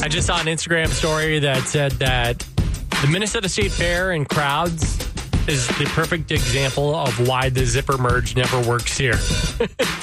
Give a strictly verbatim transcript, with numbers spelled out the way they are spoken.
I just saw an Instagram story that said that the Minnesota State Fair and crowds is the perfect example of why the zipper merge never works here.